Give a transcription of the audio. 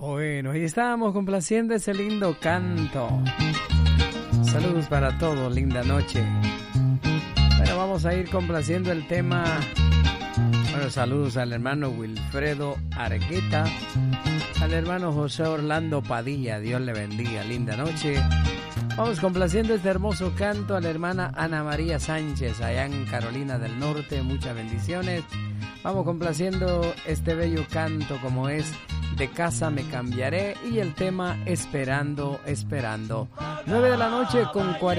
Bueno, y estábamos complaciendo ese lindo canto. Saludos para todos, linda noche. Bueno, vamos a ir complaciendo el tema. Bueno, saludos al hermano Wilfredo Argueta, al hermano José Orlando Padilla, Dios le bendiga, linda noche. Vamos complaciendo este hermoso canto a la hermana Ana María Sánchez, allá en Carolina del Norte, muchas bendiciones. Vamos complaciendo este bello canto como es De casa me cambiaré y el tema Esperando, esperando. 9 de la noche con 40.